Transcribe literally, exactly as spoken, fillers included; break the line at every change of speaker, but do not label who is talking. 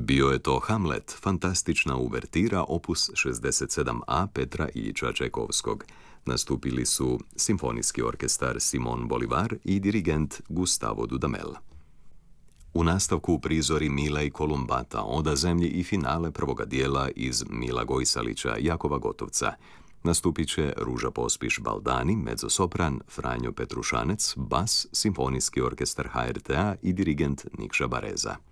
Bio je to Hamlet, fantastična uvertira opus šezdeset sedam a Petra Iljiča Čajkovskog. Nastupili su Simfonijski orkestar Simon Bolivar i dirigent Gustavo Dudamel. U nastavku prizori Mila i Kolumbata, Oda zemlji i finale prvoga dijela iz Mila Gojsalića, Jakova Gotovca. Nastupit će Ruža Pospiš Baldani, mezzosopran Franjo Petrušanec, bas, Simfonijski orkestar ha er te a i dirigent Nikša Bareza.